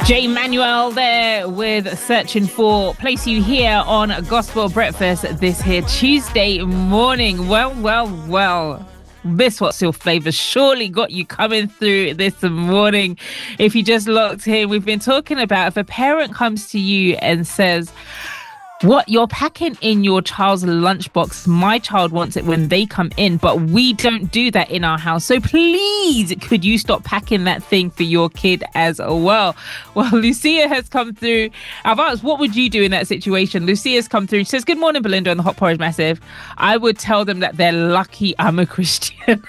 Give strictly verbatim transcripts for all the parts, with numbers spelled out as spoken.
J. Manuel there with Searching For. Place you here on Gospel Breakfast this here Tuesday morning. Well, well, well. This What's Your Flavour surely got you coming through this morning. If you just locked in, we've been talking about if a parent comes to you and says, what you're packing in your child's lunchbox, my child wants it when they come in, but we don't do that in our house. So please, could you stop packing that thing for your kid as well? Well, Lucia has come through. I've asked, what would you do in that situation? Lucia's come through. She says, good morning, Belinda and the Hot Porridge Massive. I would tell them that they're lucky I'm a Christian.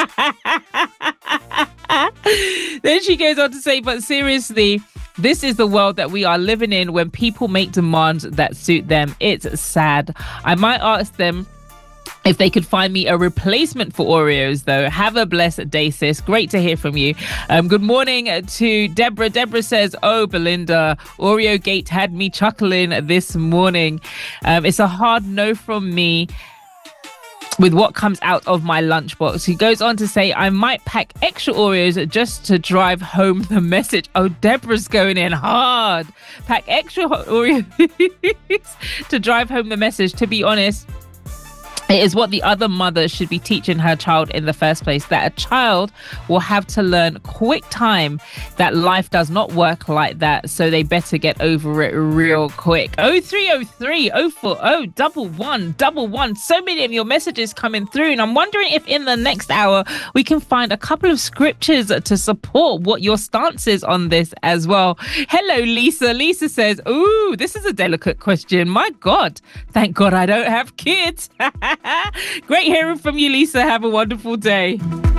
Then she goes on to say, but seriously, this is the world that we are living in when people make demands that suit them. It's sad. I might ask them if they could find me a replacement for Oreos, though. Have a blessed day, sis. Great to hear from you. Um, good morning to Deborah. Deborah says, oh, Belinda, Oreo Gate had me chuckling this morning. Um, it's a hard no from me with what comes out of my lunchbox. He goes on to say, I might pack extra Oreos just to drive home the message. Oh, Deborah's going in hard. Pack extra Oreos to drive home the message. To be honest, it is what the other mother should be teaching her child in the first place, that a child will have to learn quick time that life does not work like that, so they better get over it real quick. oh three oh three, oh four oh, double one, double one. So many of your messages coming through, and I'm wondering if in the next hour we can find a couple of scriptures to support what your stance is on this as well. Hello, Lisa. Lisa says, ooh, this is a delicate question. My God, thank God I don't have kids. Great hearing from you, Lisa. Have a wonderful day.